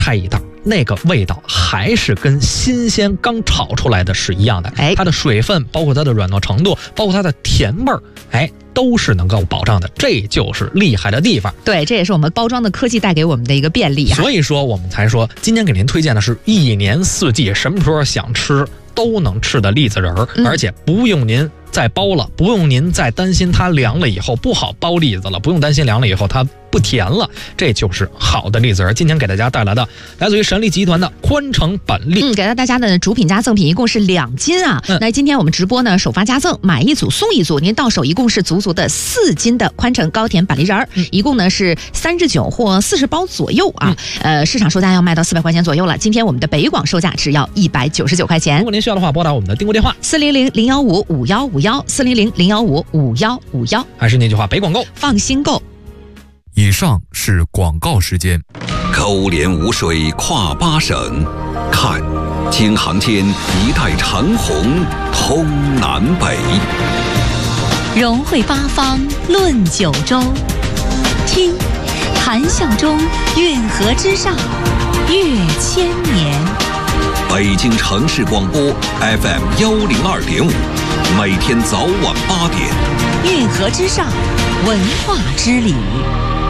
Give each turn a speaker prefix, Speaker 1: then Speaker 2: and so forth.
Speaker 1: 开一袋，那个味道还是跟新鲜刚炒出来的是一样的。它的水分，包括它的软糯程度，包括它的甜味儿，都是能够保障的，这就是厉害的地方。
Speaker 2: 对，这也是我们包装的科技带给我们的一个便利。
Speaker 1: 所以说我们才说，今天给您推荐的是一年四季什么时候想吃都能吃的栗子仁儿，而且不用您再包了，不用您再担心它凉了以后不好包栗子了，不用担心凉了以后它不甜了，这就是好的栗子仁。今天给大家带来的来自于神力集团的宽城板栗，
Speaker 2: 给到大家的主品加赠品一共是2斤啊。那今天我们直播呢，首发加赠，买1组送1组，您到手一共是足足的4斤的宽城高甜板栗仁儿，一共呢是39或40包左右啊。市场售价要卖到400块钱左右了，今天我们的北广售价只要199块钱。
Speaker 1: 如果您需要的话，拨打我们的订购电话
Speaker 2: 400-015-5151，400-015-5151。
Speaker 1: 还是那句话，北广购，
Speaker 2: 放心购。
Speaker 3: 以上是广告时间。
Speaker 4: 勾连无水跨8省，看京杭间一带长虹通南北，
Speaker 5: 融汇八方论九州，听谈笑中运河之上越千年。
Speaker 4: 北京城市广播 FM 102.5，每天早晚8点，
Speaker 5: 运河之上，文化之旅。